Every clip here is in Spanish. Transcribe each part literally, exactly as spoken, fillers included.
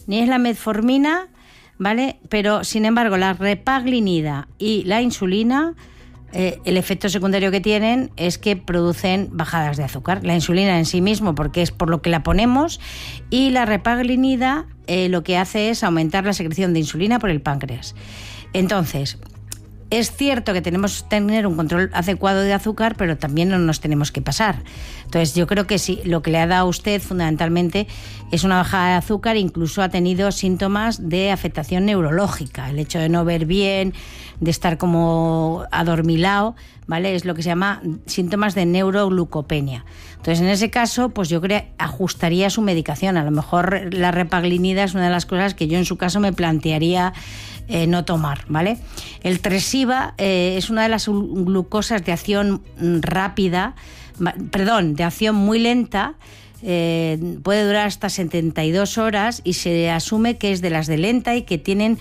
ni es la metformina, ¿vale? Pero, sin embargo, la repaglinida y la insulina, eh, el efecto secundario que tienen es que producen bajadas de azúcar. La insulina en sí mismo, porque es por lo que la ponemos, y la repaglinida eh, lo que hace es aumentar la secreción de insulina por el páncreas. Entonces, es cierto que tenemos que tener un control adecuado de azúcar, pero también no nos tenemos que pasar. Entonces, yo creo que sí, lo que le ha dado a usted fundamentalmente es una bajada de azúcar, incluso ha tenido síntomas de afectación neurológica, el hecho de no ver bien, de estar como adormilado, ¿vale? Es lo que se llama síntomas de neuroglucopenia. Entonces, en ese caso, pues yo creo que ajustaría su medicación. A lo mejor la repaglinida es una de las cosas que yo en su caso me plantearía eh, no tomar, ¿vale? El Tresiba eh, es una de las glucosas de acción rápida, perdón, de acción muy lenta. Eh, puede durar hasta setenta y dos horas y se asume que es de las de lenta y que tienen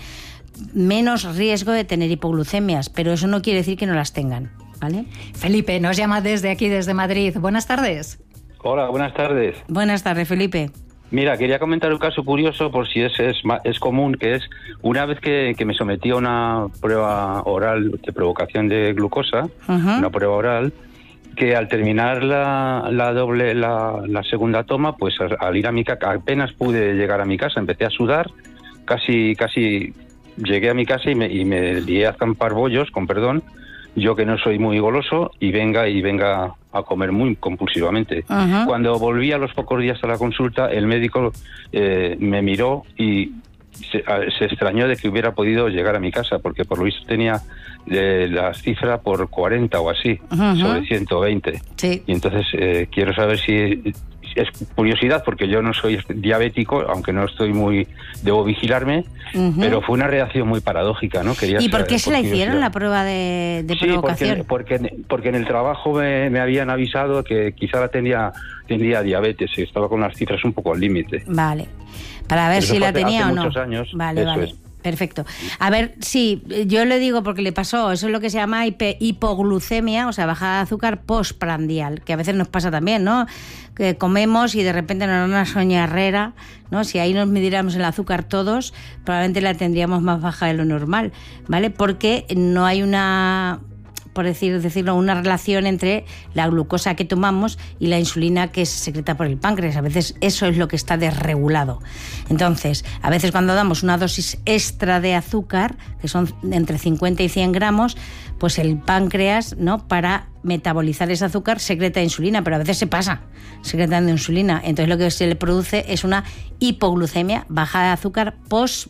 menos riesgo de tener hipoglucemias, pero eso no quiere decir que no las tengan, ¿vale? Felipe nos llama desde aquí, desde Madrid. Buenas tardes. Hola, buenas tardes. Buenas tardes, Felipe. Mira, quería comentar un caso curioso por si es, es, es común, que es una vez que, que me sometí a una prueba oral de provocación de glucosa, uh-huh. una prueba oral, que al terminar la, la doble la, la segunda toma, pues al, al ir a mi casa, apenas pude llegar a mi casa, empecé a sudar, casi casi llegué a mi casa y me, y me lié a zampar bollos, con perdón, yo que no soy muy goloso, y venga y venga a comer muy compulsivamente. Uh-huh. Cuando volví a los pocos días a la consulta, el médico eh, me miró y se, a, se extrañó de que hubiera podido llegar a mi casa, porque por lo visto tenía eh, la cifra por cuarenta o así, uh-huh. sobre ciento veinte. Sí. Y entonces eh, quiero saber si... Es curiosidad, porque yo no soy diabético, aunque no estoy muy... Debo vigilarme, uh-huh. pero fue una reacción muy paradójica, ¿no? Quería ¿Y por saber, qué se por la curiosidad. hicieron la prueba de, de sí, provocación? Porque, porque, porque en el trabajo me, me habían avisado que quizá la tenía, tendría diabetes y estaba con las cifras un poco al límite. Vale, para ver si la hace, tenía hace o no. muchos años. Vale, eso vale. Es. Perfecto. A ver, sí, yo le digo porque le pasó, eso es lo que se llama hipe, hipoglucemia, o sea, bajada de azúcar postprandial, que a veces nos pasa también, ¿no? Que comemos y de repente nos da una soñarrera, ¿no? Si ahí nos midiéramos el azúcar todos, probablemente la tendríamos más baja de lo normal, ¿vale? Porque no hay una... por decir, decirlo, una relación entre la glucosa que tomamos y la insulina que se secreta por el páncreas. A veces eso es lo que está desregulado. Entonces, a veces cuando damos una dosis extra de azúcar, que son entre cincuenta y cien gramos, pues el páncreas, ¿no?, para metabolizar ese azúcar secreta insulina, pero a veces se pasa secretando insulina. Entonces lo que se le produce es una hipoglucemia, bajada de azúcar post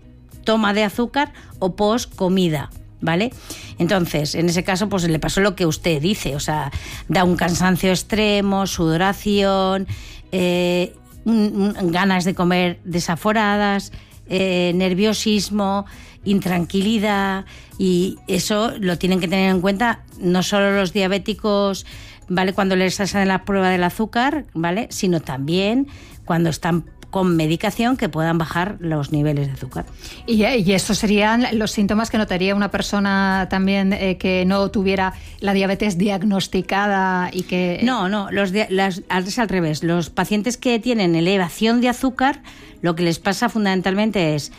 toma de azúcar o post comida, ¿vale? Entonces, en ese caso, pues le pasó lo que usted dice, o sea, da un cansancio extremo, sudoración, eh, un, un, ganas de comer desaforadas, eh, nerviosismo, intranquilidad, y eso lo tienen que tener en cuenta no solo los diabéticos, ¿vale?, cuando les hacen la prueba del azúcar, ¿vale?, sino también cuando están con medicación que puedan bajar los niveles de azúcar. Y, y estos serían los síntomas que notaría una persona también eh, que no tuviera la diabetes diagnosticada y que... No, no, los de, las, es al revés. Los pacientes que tienen elevación de azúcar, lo que les pasa fundamentalmente es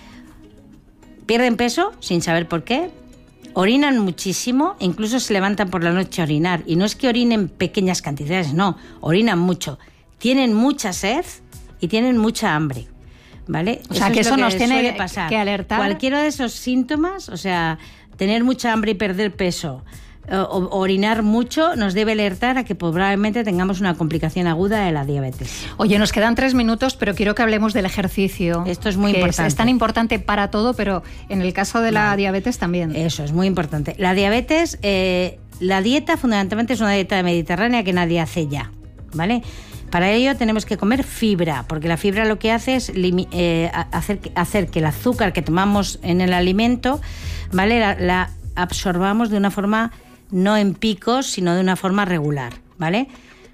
pierden peso sin saber por qué, orinan muchísimo, incluso se levantan por la noche a orinar. Y no es que orinen pequeñas cantidades, no, orinan mucho. Tienen mucha sed y tienen mucha hambre, ¿vale? O sea, eso que es eso lo nos que tiene suele pasar. que alertar. Cualquiera de esos síntomas, o sea, tener mucha hambre y perder peso, o, o orinar mucho, nos debe alertar a que probablemente tengamos una complicación aguda de la diabetes. Oye, nos quedan tres minutos, pero quiero que hablemos del ejercicio. Esto es muy que importante. Es, es tan importante para todo, pero en el caso de la Vale. diabetes también. Eso es muy importante. La diabetes, eh, la dieta fundamentalmente es una dieta mediterránea que nadie hace ya, ¿vale? Para ello tenemos que comer fibra, porque la fibra lo que hace es limi- eh, hacer, hacer que el azúcar que tomamos en el alimento, ¿vale?, la, la absorbamos de una forma no en picos, sino de una forma regular, ¿vale?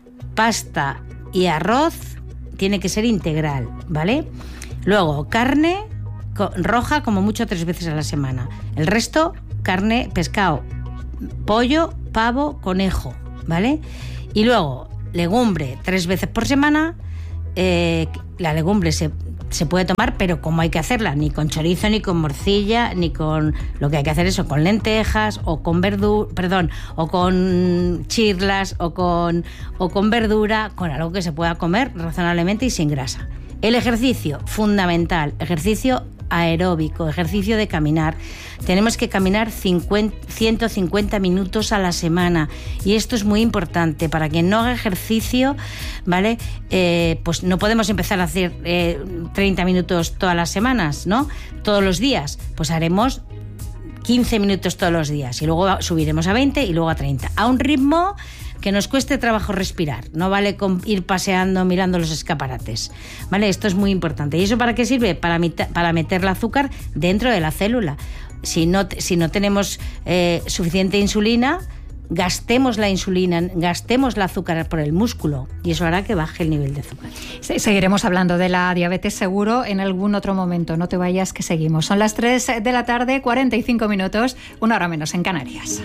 Pasta y arroz tiene que ser integral, ¿vale? Luego, carne co- roja como mucho tres veces a la semana. El resto, carne, pescado, pollo, pavo, conejo, ¿vale? Y luego, legumbre tres veces por semana. Eh, la legumbre se, se puede tomar, pero ¿cómo hay que hacerla? Ni con chorizo, ni con morcilla, ni con... Lo que hay que hacer es o con lentejas, o con verdura, perdón, o con chirlas, o con, o con verdura, con algo que se pueda comer razonablemente y sin grasa. El ejercicio, fundamental, ejercicio aeróbico, ejercicio de caminar. Tenemos que caminar cincuenta, ciento cincuenta minutos a la semana, y esto es muy importante. Para quien no haga ejercicio, ¿vale? Eh, pues no podemos empezar a hacer eh, treinta minutos todas las semanas, ¿no? Todos los días. Pues haremos quince minutos todos los días y luego subiremos a veinte y luego a treinta. A un ritmo que nos cueste trabajo respirar. No vale con ir paseando mirando los escaparates, ¿vale? Esto es muy importante. ¿Y eso para qué sirve? Para, para meter el azúcar dentro de la célula. Si no, si no tenemos eh, suficiente insulina, gastemos la insulina, gastemos el azúcar por el músculo, y eso hará que baje el nivel de azúcar. Seguiremos hablando de la diabetes seguro en algún otro momento. No te vayas, que seguimos. Son las tres de la tarde, cuarenta y cinco minutos, una hora menos en Canarias.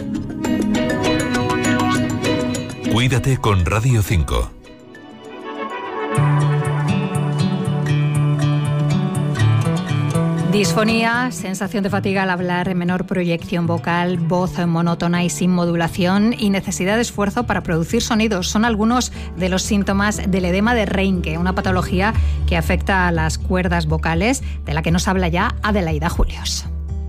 Cuídate con Radio cinco. Disfonía, sensación de fatiga al hablar, menor proyección vocal, voz monótona y sin modulación y necesidad de esfuerzo para producir sonidos son algunos de los síntomas del edema de Reinke, una patología que afecta a las cuerdas vocales, de la que nos habla ya Adelaida Julios.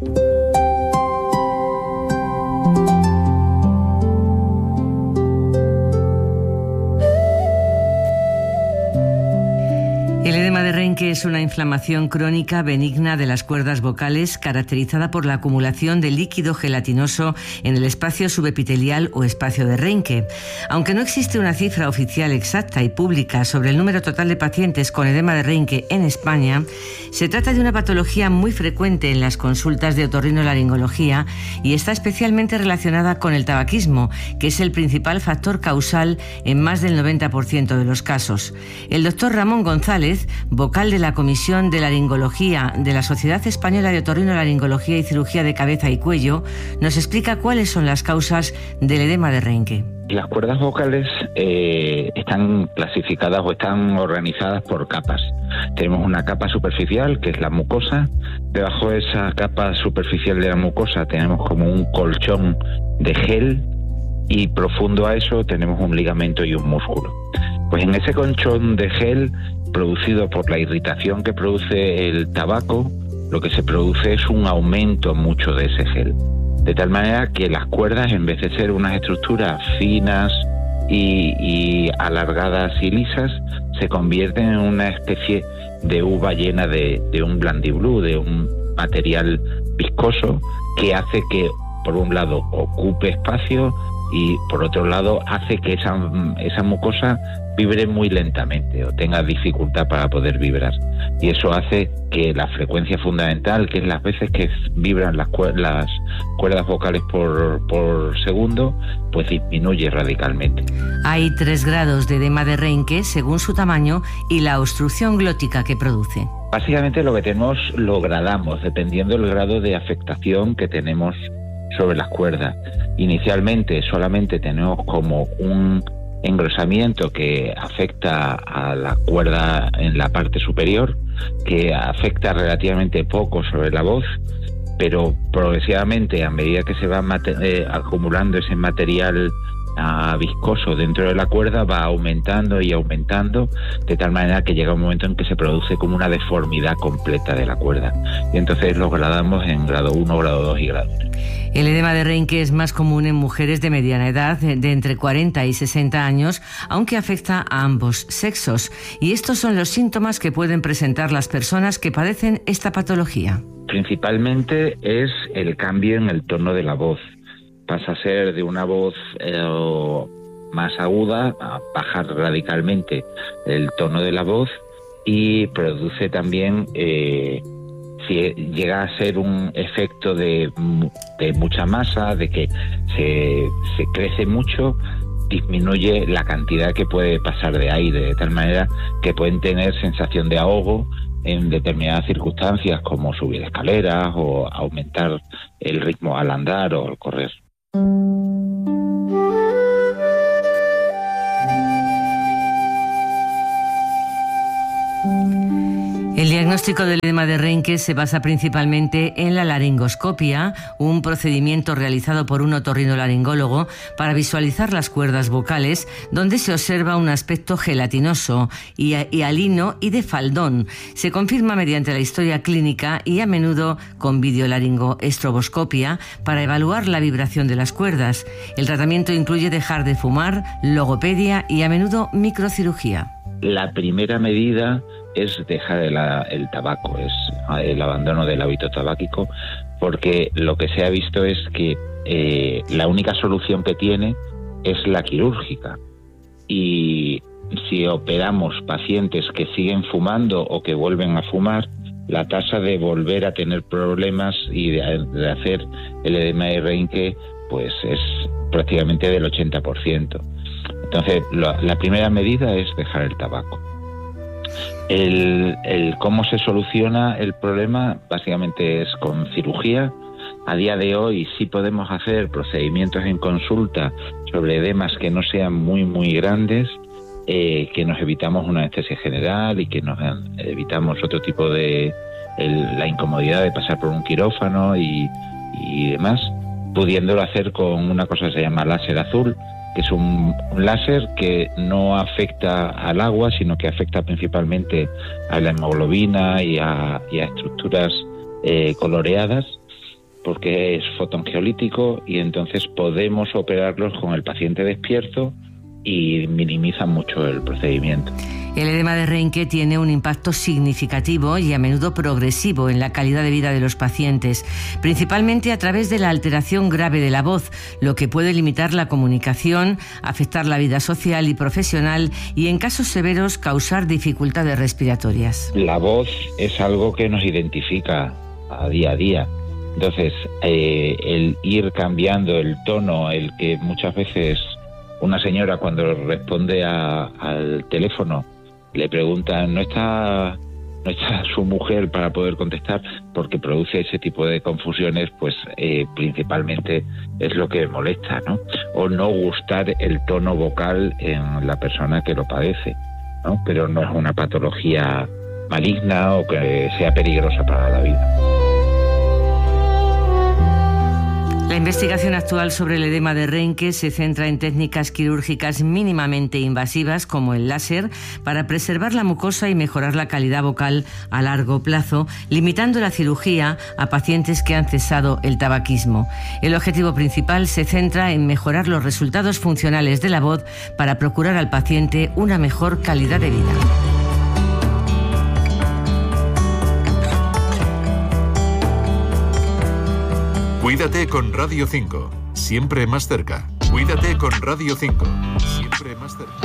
El edema de Reinke es una inflamación crónica benigna de las cuerdas vocales caracterizada por la acumulación de líquido gelatinoso en el espacio subepitelial o espacio de Reinke. Aunque no existe una cifra oficial exacta y pública sobre el número total de pacientes con edema de Reinke en España, se trata de una patología muy frecuente en las consultas de otorrinolaringología y está especialmente relacionada con el tabaquismo, que es el principal factor causal en más del noventa por ciento de los casos. El doctor Ramón González, vocal de la Comisión de Laringología de la Sociedad Española de Otorrinolaringología y Cirugía de Cabeza y Cuello, nos explica cuáles son las causas del edema de Reinke. Las cuerdas vocales eh, están clasificadas o están organizadas por capas. Tenemos una capa superficial, que es la mucosa. Debajo de esa capa superficial de la mucosa tenemos como un colchón de gel, y profundo a eso tenemos un ligamento y un músculo. Pues en ese colchón de gel, producido por la irritación que produce el tabaco, lo que se produce es un aumento mucho de ese gel. De tal manera que las cuerdas, en vez de ser unas estructuras finas y, y alargadas y lisas, se convierten en una especie de uva llena de, de un blandiblú, de un material viscoso que hace que, por un lado, ocupe espacio y, por otro lado, hace que esa, esa mucosa vibre muy lentamente o tenga dificultad para poder vibrar. Y eso hace que la frecuencia fundamental, que es las veces que vibran las, cuer- las cuerdas vocales por, por segundo, pues disminuye radicalmente. Hay tres grados de edema de Reinke según su tamaño y la obstrucción glótica que produce. Básicamente lo que tenemos lo gradamos dependiendo del grado de afectación que tenemos sobre las cuerdas. Inicialmente solamente tenemos como un engrosamiento que afecta a la cuerda en la parte superior, que afecta relativamente poco sobre la voz, pero progresivamente, a medida que se va mate- eh, acumulando ese material uh, viscoso dentro de la cuerda, va aumentando y aumentando, de tal manera que llega un momento en que se produce como una deformidad completa de la cuerda. Y entonces lo gradamos en grado uno, grado dos y grado tres. El edema de Reinke es más común en mujeres de mediana edad, de entre cuarenta y sesenta años, aunque afecta a ambos sexos. Y estos son los síntomas que pueden presentar las personas que padecen esta patología. Principalmente es el cambio en el tono de la voz. Pasa a ser de una voz eh, más aguda a bajar radicalmente el tono de la voz, y produce también... Eh, si llega a ser un efecto de, de mucha masa, de que se, se crece mucho, disminuye la cantidad que puede pasar de aire, de tal manera que pueden tener sensación de ahogo en determinadas circunstancias, como subir escaleras o aumentar el ritmo al andar o al correr. El diagnóstico del edema de Reinke se basa principalmente en la laringoscopia, un procedimiento realizado por un otorrinolaringólogo para visualizar las cuerdas vocales, donde se observa un aspecto gelatinoso, hialino y de faldón. Se confirma mediante la historia clínica y a menudo con videolaringoestroboscopia para evaluar la vibración de las cuerdas. El tratamiento incluye dejar de fumar, logopedia y a menudo microcirugía. La primera medida es dejar el, el tabaco, es el abandono del hábito tabáquico, porque lo que se ha visto es que eh, la única solución que tiene es la quirúrgica. Y si operamos pacientes que siguen fumando o que vuelven a fumar, la tasa de volver a tener problemas y de, de hacer el edema de Reinke pues es prácticamente del ochenta por ciento. Entonces, la, la primera medida es dejar el tabaco. El, el cómo se soluciona el problema básicamente es con cirugía. A día de hoy sí podemos hacer procedimientos en consulta sobre edemas que no sean muy muy grandes, eh, que nos evitamos una anestesia general y que nos evitamos otro tipo de el, la incomodidad de pasar por un quirófano y, y demás, pudiéndolo hacer con una cosa que se llama láser azul, que es un, un láser que no afecta al agua, sino que afecta principalmente a la hemoglobina y a, y a estructuras eh, coloreadas, porque es fotoangiolítico y entonces podemos operarlos con el paciente despierto y minimizan mucho el procedimiento. El edema de Reinke tiene un impacto significativo y a menudo progresivo en la calidad de vida de los pacientes, principalmente a través de la alteración grave de la voz, lo que puede limitar la comunicación, afectar la vida social y profesional y, en casos severos, causar dificultades respiratorias. La voz es algo que nos identifica a día a día. Entonces, eh, el ir cambiando el tono, el que muchas veces una señora cuando responde a, al teléfono le preguntan, ¿no está, no está su mujer para poder contestar? Porque produce ese tipo de confusiones, pues eh, principalmente es lo que molesta, ¿no? O no gustar el tono vocal en la persona que lo padece, ¿no? Pero no es una patología maligna o que sea peligrosa para la vida. La investigación actual sobre el edema de Reinke se centra en técnicas quirúrgicas mínimamente invasivas como el láser para preservar la mucosa y mejorar la calidad vocal a largo plazo, limitando la cirugía a pacientes que han cesado el tabaquismo. El objetivo principal se centra en mejorar los resultados funcionales de la voz para procurar al paciente una mejor calidad de vida. Cuídate con Radio cinco, siempre más cerca. Cuídate con Radio cinco, siempre más cerca.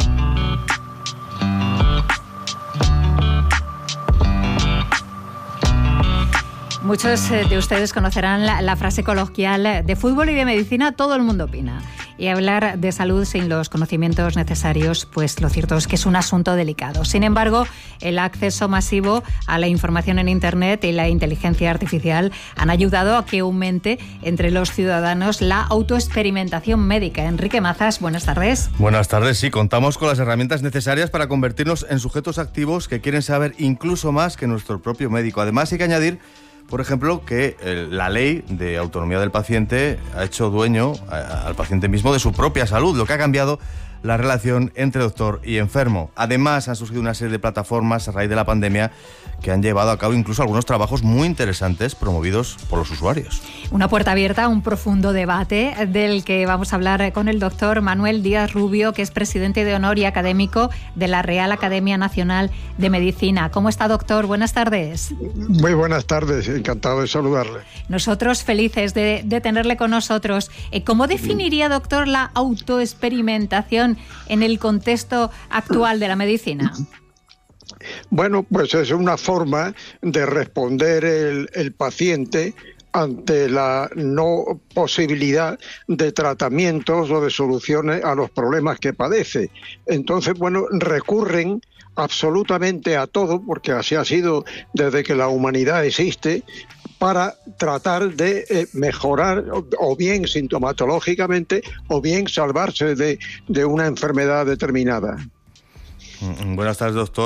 Muchos de ustedes conocerán la, la frase coloquial: de fútbol y de medicina todo el mundo opina. Y hablar de salud sin los conocimientos necesarios, pues lo cierto es que es un asunto delicado. Sin embargo, el acceso masivo a la información en Internet y la inteligencia artificial han ayudado a que aumente entre los ciudadanos la autoexperimentación médica. Enrique Mazas, buenas tardes. Buenas tardes, sí, contamos con las herramientas necesarias para convertirnos en sujetos activos que quieren saber incluso más que nuestro propio médico. Además, hay que añadir, por ejemplo, que eh, la ley de autonomía del paciente ha hecho dueño a, al paciente mismo de su propia salud, lo que ha cambiado la relación entre doctor y enfermo. Además, han surgido una serie de plataformas a raíz de la pandemia que han llevado a cabo incluso algunos trabajos muy interesantes promovidos por los usuarios. Una puerta abierta a un profundo debate del que vamos a hablar con el doctor Manuel Díaz Rubio, que es presidente de honor y académico de la Real Academia Nacional de Medicina. ¿Cómo está, doctor? Buenas tardes. Muy buenas tardes, encantado de saludarle. Nosotros felices de, de tenerle con nosotros. ¿Cómo definiría, doctor, la autoexperimentación en el contexto actual de la medicina? Bueno, pues es una forma de responder el, el paciente ante la no posibilidad de tratamientos o de soluciones a los problemas que padece. Entonces, bueno, recurren absolutamente a todo, porque así ha sido desde que la humanidad existe, para tratar de eh, mejorar o, o bien sintomatológicamente o bien salvarse de, de una enfermedad determinada. Buenas tardes, doctor.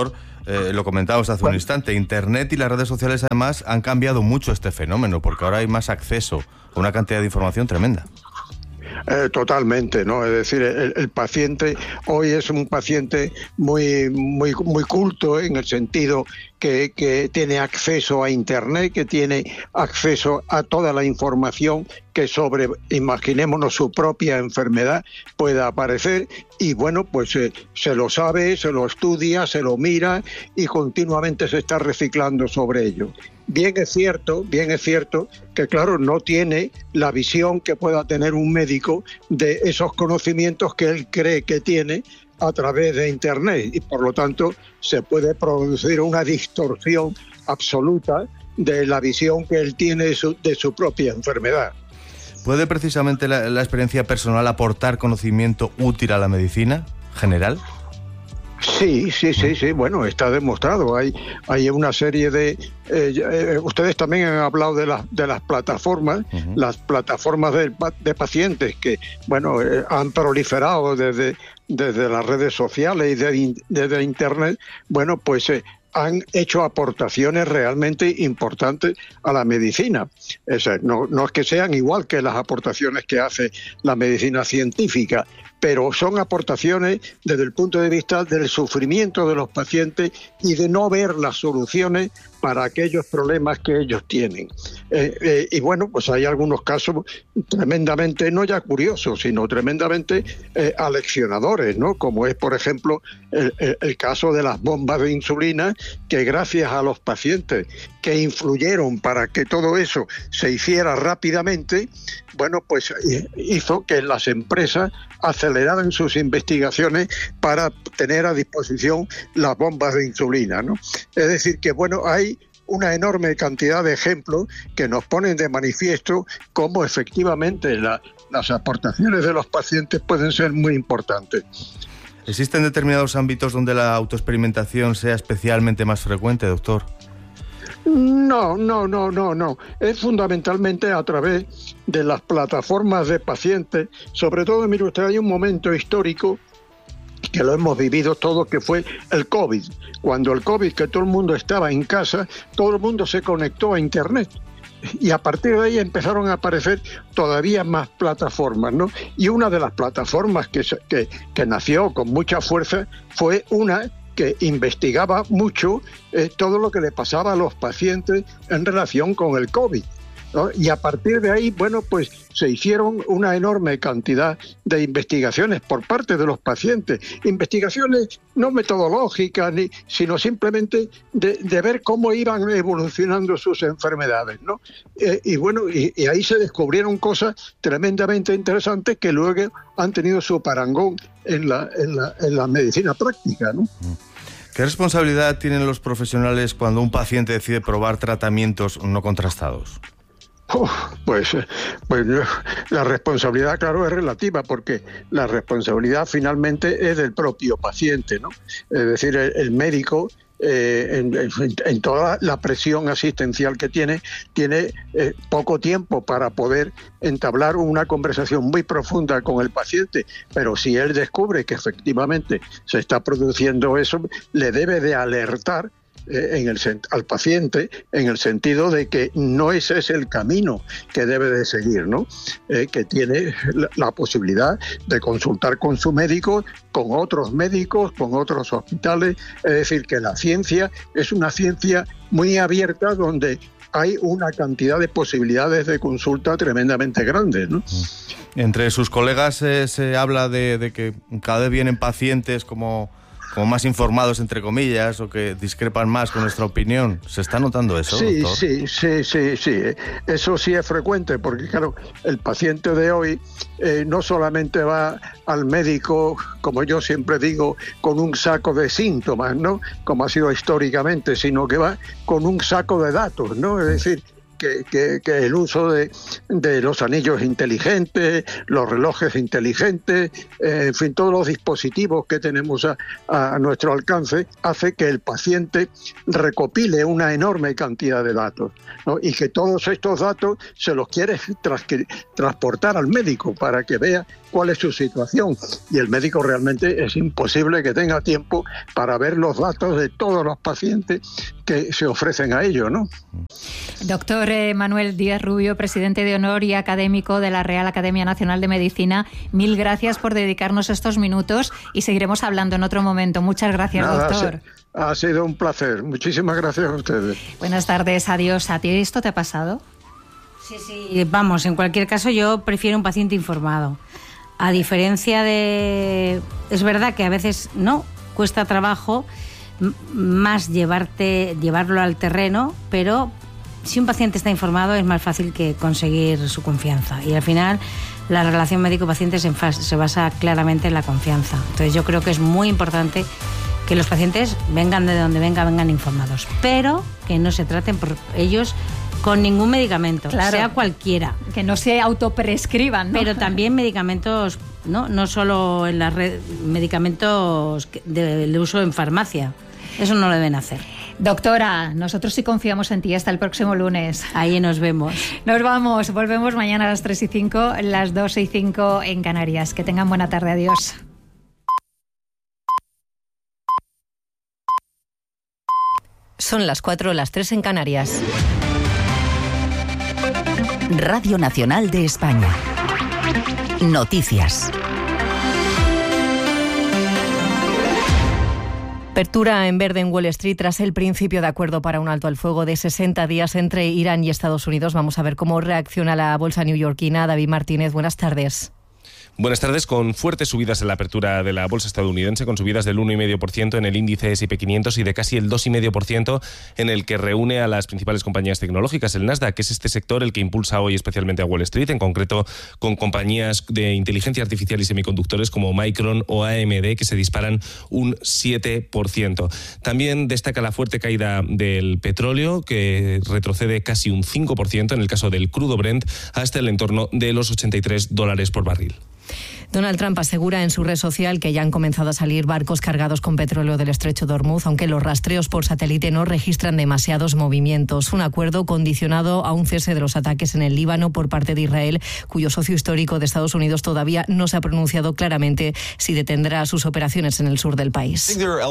eh, lo comentábamos hace un instante, Internet y las redes sociales además han cambiado mucho este fenómeno, porque ahora hay más acceso a una cantidad de información tremenda. Eh, totalmente, ¿no? Es decir, el, el paciente hoy es un paciente muy, muy, muy culto, en el sentido que, que tiene acceso a Internet, que tiene acceso a toda la información que sobre, imaginémonos, su propia enfermedad pueda aparecer, y bueno, pues eh, se lo sabe, se lo estudia, se lo mira y continuamente se está reciclando sobre ello. Bien es cierto, bien es cierto que, claro, no tiene la visión que pueda tener un médico de esos conocimientos que él cree que tiene a través de Internet, y por lo tanto se puede producir una distorsión absoluta de la visión que él tiene de su, de su propia enfermedad. ¿Puede precisamente la, la experiencia personal aportar conocimiento útil a la medicina general? Sí, sí, sí, sí. Bueno, está demostrado. Hay, hay una serie de... Eh, eh, ustedes también han hablado de las de las plataformas, uh-huh. las plataformas de, de pacientes que, bueno, eh, han proliferado desde, desde las redes sociales y de, desde Internet. Bueno, pues... Eh, han hecho aportaciones realmente importantes a la medicina. Es, no, no es que sean igual que las aportaciones que hace la medicina científica, pero son aportaciones desde el punto de vista del sufrimiento de los pacientes y de no ver las soluciones para aquellos problemas que ellos tienen. Eh, eh, y bueno, pues hay algunos casos tremendamente, no ya curiosos, sino tremendamente eh, aleccionadores, ¿no? Como es, por ejemplo, el, el, el caso de las bombas de insulina, que gracias a los pacientes que influyeron para que todo eso se hiciera rápidamente, bueno, pues hizo que las empresas aceleraran sus investigaciones para tener a disposición las bombas de insulina, ¿no? Es decir, que bueno, hay una enorme cantidad de ejemplos que nos ponen de manifiesto cómo efectivamente la, las aportaciones de los pacientes pueden ser muy importantes. ¿Existen determinados ámbitos donde la autoexperimentación sea especialmente más frecuente, doctor? No, no, no, no, no. Es fundamentalmente a través de las plataformas de pacientes. Sobre todo, mire usted, hay un momento histórico que lo hemos vivido todos, que fue el COVID. Cuando el COVID, que todo el mundo estaba en casa, todo el mundo se conectó a Internet. Y a partir de ahí empezaron a aparecer todavía más plataformas, ¿no? Y una de las plataformas que, que, que nació con mucha fuerza fue una que investigaba mucho eh, todo lo que le pasaba a los pacientes en relación con el COVID, ¿no? Y a partir de ahí, bueno, pues se hicieron una enorme cantidad de investigaciones por parte de los pacientes, investigaciones no metodológicas, ni, sino simplemente de, de ver cómo iban evolucionando sus enfermedades, ¿no? Eh, y bueno, y, y ahí se descubrieron cosas tremendamente interesantes que luego han tenido su parangón en la, en la, en la medicina práctica, ¿no? ¿Qué responsabilidad tienen los profesionales cuando un paciente decide probar tratamientos no contrastados? Uf, pues, pues la responsabilidad, claro, es relativa, porque la responsabilidad finalmente es del propio paciente, ¿no? Es decir, el, el médico, eh, en, en, en toda la presión asistencial que tiene, tiene eh, poco tiempo para poder entablar una conversación muy profunda con el paciente, pero si él descubre que efectivamente se está produciendo eso, le debe de alertar En el, al paciente, en el sentido de que no ese es el camino que debe de seguir, ¿no? Eh, que tiene la, la posibilidad de consultar con su médico, con otros médicos, con otros hospitales. Es decir, que la ciencia es una ciencia muy abierta, donde hay una cantidad de posibilidades de consulta tremendamente grandes, ¿no? Entre sus colegas eh, se habla de, de que cada vez vienen pacientes como... como más informados, entre comillas, o que discrepan más con nuestra opinión. ¿Se está notando eso, sí, doctor? Sí, sí, sí, sí. Eso sí es frecuente, porque claro, el paciente de hoy eh, no solamente va al médico, como yo siempre digo, con un saco de síntomas, ¿no? Como ha sido históricamente, sino que va con un saco de datos, ¿no? Es decir, que, que, que el uso de, de los anillos inteligentes, los relojes inteligentes, eh, en fin, todos los dispositivos que tenemos a, a nuestro alcance, hace que el paciente recopile una enorme cantidad de datos, ¿no? Y que todos estos datos se los quiere tras, transportar al médico para que vea cuál es su situación, y el médico realmente es imposible que tenga tiempo para ver los datos de todos los pacientes que se ofrecen a ello, ¿no? Doctor eh, Manuel Díaz Rubio, presidente de honor y académico de la Real Academia Nacional de Medicina, mil gracias por dedicarnos estos minutos y seguiremos hablando en otro momento. Muchas gracias, Nada, doctor. Ha, ha sido un placer. Muchísimas gracias a ustedes. Buenas tardes, adiós. ¿A ti esto te ha pasado? Sí, sí, vamos, en cualquier caso yo prefiero un paciente informado. A diferencia de... Es verdad que a veces no, cuesta trabajo m- más llevarte, llevarlo al terreno, pero si un paciente está informado es más fácil que conseguir su confianza. Y al final la relación médico-paciente se, enfa- se basa claramente en la confianza. Entonces yo creo que es muy importante que los pacientes vengan de donde vengan, vengan informados, pero que no se traten por ellos con ningún medicamento, claro, sea cualquiera. Que no se autoprescriban, ¿no? Pero también medicamentos, no, no solo en las red, medicamentos de, de uso en farmacia. Eso no lo deben hacer. Doctora, nosotros sí confiamos en ti. Hasta el próximo lunes. Ahí nos vemos. Nos vamos. Volvemos mañana a las tres y cinco, las dos y cinco en Canarias. Que tengan buena tarde. Adiós. Son las cuatro, las tres en Canarias. Radio Nacional de España. Noticias. Apertura en verde en Wall Street tras el principio de acuerdo para un alto al fuego de sesenta días entre Irán y Estados Unidos. Vamos a ver cómo reacciona la bolsa neoyorquina. David Martínez, buenas tardes. Buenas tardes, con fuertes subidas en la apertura de la bolsa estadounidense, con subidas del uno coma cinco por ciento en el índice ese y pe quinientos y de casi el dos coma cinco por ciento en el que reúne a las principales compañías tecnológicas, el Nasdaq, que es este sector el que impulsa hoy especialmente a Wall Street, en concreto con compañías de inteligencia artificial y semiconductores como Micron o A M D, que se disparan un siete por ciento. También destaca la fuerte caída del petróleo, que retrocede casi un cinco por ciento en el caso del crudo Brent, hasta el entorno de los ochenta y tres dólares por barril. Donald Trump asegura en su red social que ya han comenzado a salir barcos cargados con petróleo del estrecho de Hormuz, aunque los rastreos por satélite no registran demasiados movimientos. Un acuerdo condicionado a un cese de los ataques en el Líbano por parte de Israel, cuyo socio histórico de Estados Unidos todavía no se ha pronunciado claramente si detendrá sus operaciones en el sur del país.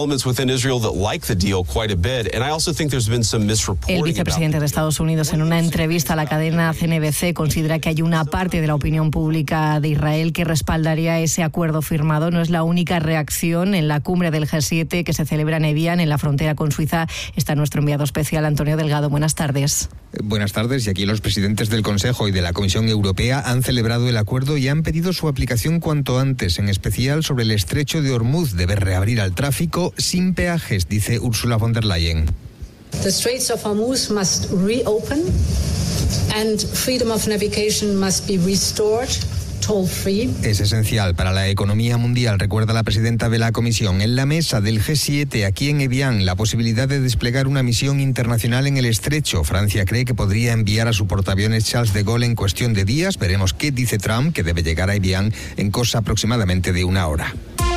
El vicepresidente de Estados Unidos, en una entrevista a la cadena C N B C, considera que hay una parte de la opinión pública de Israel que respalda ese acuerdo firmado. No es la única reacción. En la cumbre del G siete que se celebra en Evian, en la frontera con Suiza, está nuestro enviado especial Antonio Delgado. Buenas tardes. Buenas tardes. Y aquí los presidentes del Consejo y de la Comisión Europea han celebrado el acuerdo y han pedido su aplicación cuanto antes, en especial sobre el estrecho de Hormuz. Debe reabrir al tráfico sin peajes, dice Ursula von der Leyen. The Straits of Hormuz must reopen and freedom of navigation must be restored. Es esencial para la economía mundial, recuerda la presidenta de la Comisión. En la mesa del G siete, aquí en Evian, la posibilidad de desplegar una misión internacional en el estrecho. Francia cree que podría enviar a su portaaviones Charles de Gaulle en cuestión de días. Veremos qué dice Trump, que debe llegar a Evian en cosa aproximadamente de una hora.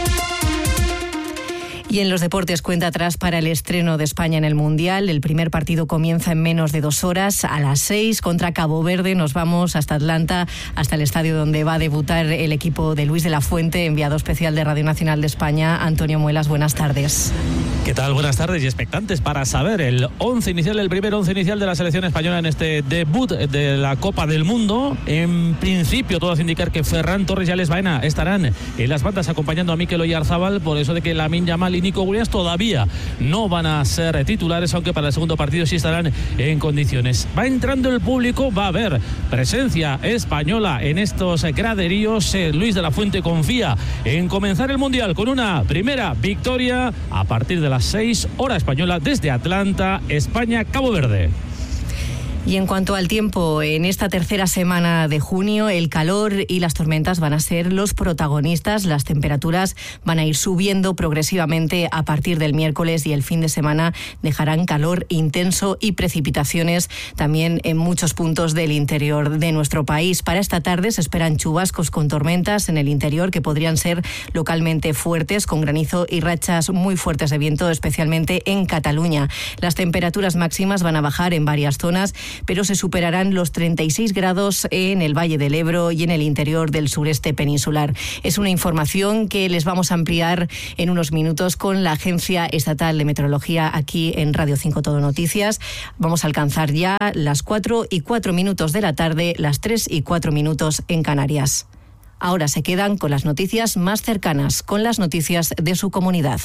Y en los deportes, cuenta atrás para el estreno de España en el Mundial. El primer partido comienza en menos de dos horas, a las seis, contra Cabo Verde. Nos vamos hasta Atlanta, hasta el estadio donde va a debutar el equipo de Luis de la Fuente, enviado especial de Radio Nacional de España. Antonio Muelas, buenas tardes. ¿Qué tal? Buenas tardes y expectantes para saber el once inicial, el primer once inicial de la selección española en este debut de la Copa del Mundo. En principio, todo hace indicar que Ferran Torres y Alex Baena estarán en las bandas acompañando a Mikel Oyarzabal, por eso de que Lamine Yamal y Nico Williams todavía no van a ser titulares, aunque para el segundo partido sí estarán en condiciones. Va entrando el público, va a haber presencia española en estos graderíos. Luis de la Fuente confía en comenzar el Mundial con una primera victoria a partir de las seis hora española desde Atlanta, España, Cabo Verde. Y en cuanto al tiempo, en esta tercera semana de junio, el calor y las tormentas van a ser los protagonistas. Las temperaturas van a ir subiendo progresivamente a partir del miércoles y el fin de semana dejarán calor intenso y precipitaciones también en muchos puntos del interior de nuestro país. Para esta tarde se esperan chubascos con tormentas en el interior que podrían ser localmente fuertes, con granizo y rachas muy fuertes de viento, especialmente en Cataluña. Las temperaturas máximas van a bajar en varias zonas, pero se superarán los treinta y seis grados en el Valle del Ebro y en el interior del sureste peninsular. Es una información que les vamos a ampliar en unos minutos con la Agencia Estatal de Meteorología aquí en Radio cinco Todo Noticias. Vamos a alcanzar ya las cuatro y cuatro minutos de la tarde, las tres y cuatro minutos en Canarias. Ahora se quedan con las noticias más cercanas, con las noticias de su comunidad.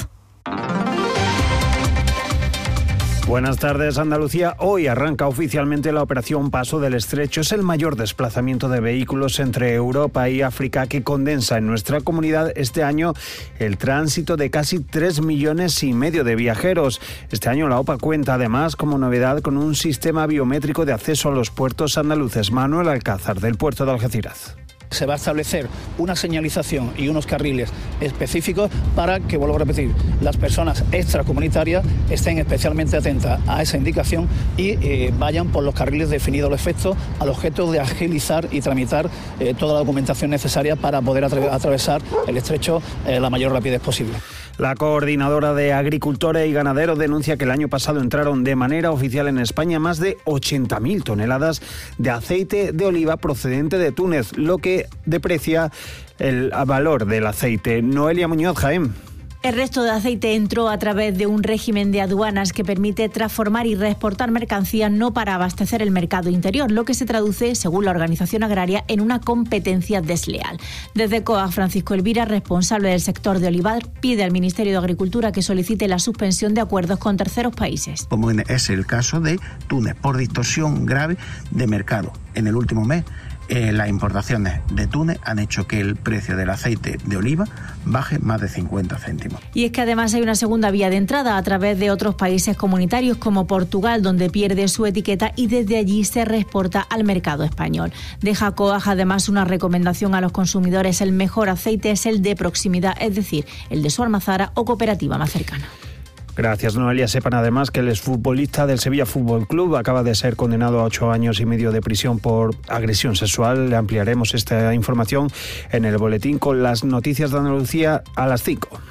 Buenas tardes, Andalucía. Hoy arranca oficialmente la operación Paso del Estrecho. Es el mayor desplazamiento de vehículos entre Europa y África que condensa en nuestra comunidad este año el tránsito de casi tres millones y medio de viajeros. Este año la OPA cuenta además como novedad con un sistema biométrico de acceso a los puertos andaluces. Manuel Alcázar, del puerto de Algeciras. Se va a establecer una señalización y unos carriles específicos para que, vuelvo a repetir, las personas extracomunitarias estén especialmente atentas a esa indicación y eh, vayan por los carriles definidos al efecto, al objeto de agilizar y tramitar eh, toda la documentación necesaria para poder atra- atravesar el estrecho eh, la mayor rapidez posible. La coordinadora de agricultores y ganaderos denuncia que el año pasado entraron de manera oficial en España más de ochenta mil toneladas de aceite de oliva procedente de Túnez, lo que deprecia el valor del aceite. Noelia Muñoz, Jaén. El resto de aceite entró a través de un régimen de aduanas que permite transformar y reexportar mercancías no para abastecer el mercado interior, lo que se traduce, según la organización agraria, en una competencia desleal. Desde C O A G, Francisco Elvira, responsable del sector de olivar, pide al Ministerio de Agricultura que solicite la suspensión de acuerdos con terceros países. Como es el caso de Túnez, por distorsión grave de mercado. En el último mes, Eh, las importaciones de Túnez han hecho que el precio del aceite de oliva baje más de cincuenta céntimos. Y es que además hay una segunda vía de entrada a través de otros países comunitarios como Portugal, donde pierde su etiqueta y desde allí se reexporta al mercado español. Deja C O A G además una recomendación a los consumidores: el mejor aceite es el de proximidad, es decir, el de su almazara o cooperativa más cercana. Gracias, Noelia. Sepan además que el exfutbolista del Sevilla Fútbol Club acaba de ser condenado a ocho años y medio de prisión por agresión sexual. Le ampliaremos esta información en el boletín con las noticias de Andalucía a las cinco.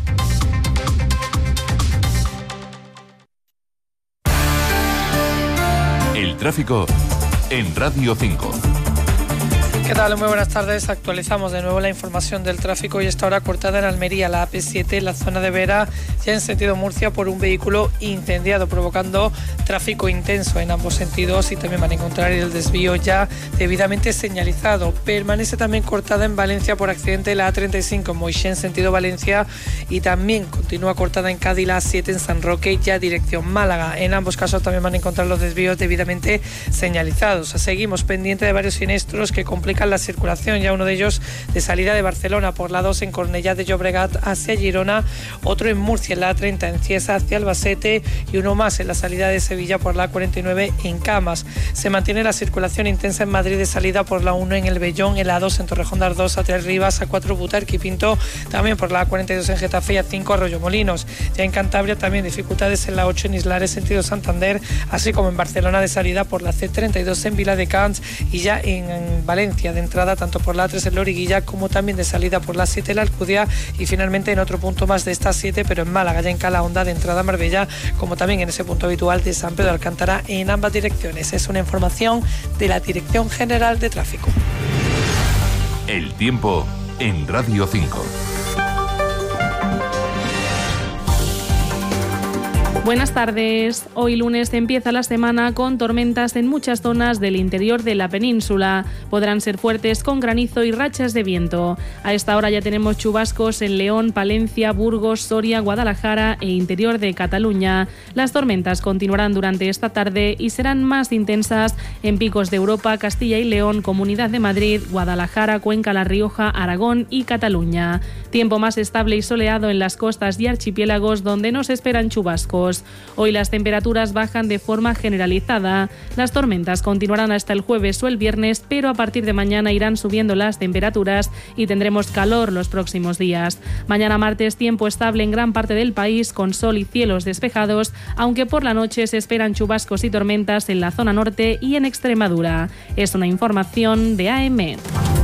El tráfico en Radio cinco. ¿Qué tal? Muy buenas tardes. Actualizamos de nuevo la información del tráfico y esta hora cortada en Almería, la A P siete, en la zona de Vera, ya en sentido Murcia, por un vehículo incendiado, provocando tráfico intenso en ambos sentidos, y también van a encontrar el desvío ya debidamente señalizado. Permanece también cortada en Valencia por accidente la A treinta y cinco en Moixent, en sentido Valencia, y también continúa cortada en Cádiz la A siete en San Roque, ya dirección Málaga. En ambos casos también van a encontrar los desvíos debidamente señalizados. Seguimos pendiente de varios siniestros que complican la circulación, ya uno de ellos de salida de Barcelona por la dos en Cornellá de Llobregat hacia Girona, otro en Murcia en la A treinta en Cieza hacia Albacete y uno más en la salida de Sevilla por la A cuarenta y nueve en Camas. Se mantiene la circulación intensa en Madrid de salida por la uno en El Vellón, en la A dos en Torrejón de Ardoz a Tres Rivas, A cuatro Butarque y Pinto, también por la A cuarenta y dos en Getafe y A cinco Arroyomolinos. Ya en Cantabria también dificultades en la ocho en Islares sentido Santander, así como en Barcelona de salida por la C treinta y dos en Viladecans, y ya en, en Valencia de entrada tanto por la A tres en Loriguilla como también de salida por la siete en la Alcudia, y finalmente en otro punto más de esta siete, pero en Málaga, ya en Calahonda de entrada a Marbella, como también en ese punto habitual de San Pedro de Alcántara en ambas direcciones. Es una información de la Dirección General de Tráfico. El tiempo en Radio cinco. Buenas tardes. Hoy lunes empieza la semana con tormentas en muchas zonas del interior de la península. Podrán ser fuertes con granizo y rachas de viento. A esta hora ya tenemos chubascos en León, Palencia, Burgos, Soria, Guadalajara e interior de Cataluña. Las tormentas continuarán durante esta tarde y serán más intensas en picos de Europa, Castilla y León, Comunidad de Madrid, Guadalajara, Cuenca, La Rioja, Aragón y Cataluña. Tiempo más estable y soleado en las costas y archipiélagos donde no se esperan chubascos. grados. Hoy las temperaturas bajan de forma generalizada. Las tormentas continuarán hasta el jueves o el viernes, pero a partir de mañana irán subiendo las temperaturas y tendremos calor los próximos días. Mañana martes, tiempo estable en gran parte del país, con sol y cielos despejados, aunque por la noche se esperan chubascos y tormentas en la zona norte y en Extremadura. Es una información de A M.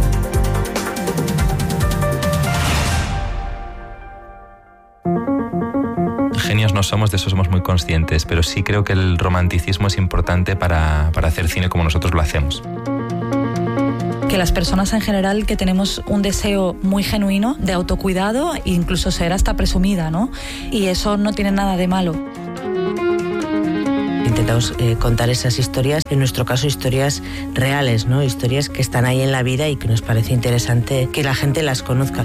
Genios no somos, de eso somos muy conscientes, pero sí creo que el romanticismo es importante para, para hacer cine como nosotros lo hacemos. Que las personas en general que tenemos un deseo muy genuino de autocuidado e incluso ser hasta presumida, ¿no? Y eso no tiene nada de malo. Intentamos eh, contar esas historias, en nuestro caso historias reales, ¿no? Historias que están ahí en la vida y que nos parece interesante que la gente las conozca.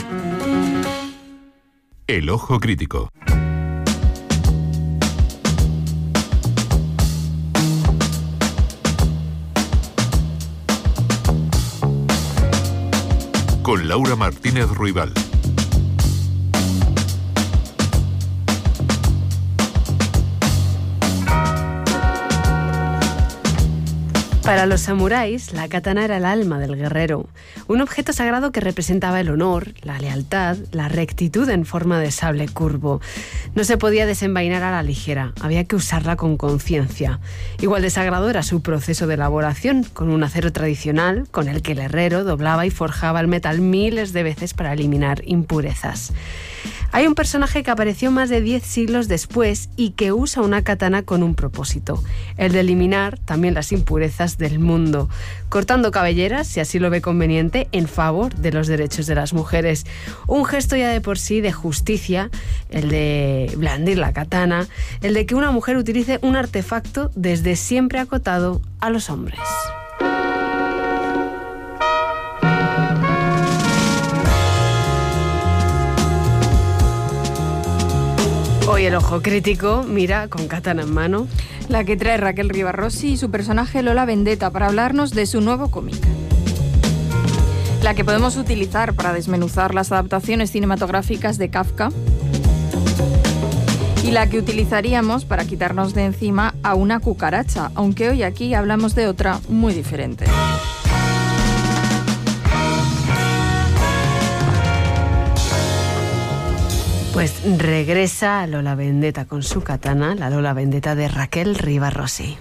El ojo crítico. Con Laura Martínez Ruibal. Para los samuráis, la katana era el alma del guerrero, un objeto sagrado que representaba el honor, la lealtad, la rectitud en forma de sable curvo. No se podía desenvainar a la ligera, había que usarla con conciencia. Igual de sagrado era su proceso de elaboración, con un acero tradicional con el que el herrero doblaba y forjaba el metal miles de veces para eliminar impurezas. Hay un personaje que apareció más de diez siglos después y que usa una katana con un propósito, el de eliminar también las impurezas del mundo, cortando cabelleras, si así lo ve conveniente, en favor de los derechos de las mujeres. Un gesto ya de por sí de justicia, el de blandir la katana, el de que una mujer utilice un artefacto desde siempre acotado a los hombres. Hoy el ojo crítico mira con katana en mano. La que trae Raquel Rivarrossi y su personaje Lola Vendetta para hablarnos de su nuevo cómic. La que podemos utilizar para desmenuzar las adaptaciones cinematográficas de Kafka. Y la que utilizaríamos para quitarnos de encima a una cucaracha, aunque hoy aquí hablamos de otra muy diferente. Pues regresa Lola Vendetta con su katana, la Lola Vendetta de Raquel Rivarrossi.